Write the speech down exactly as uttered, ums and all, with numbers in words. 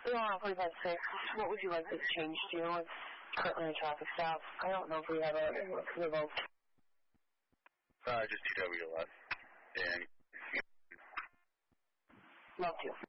Yeah, forty by six. What would you like this change to? It's currently a traffic stop. I don't know if we have a revoked. Uh, just D W left. And... Love you.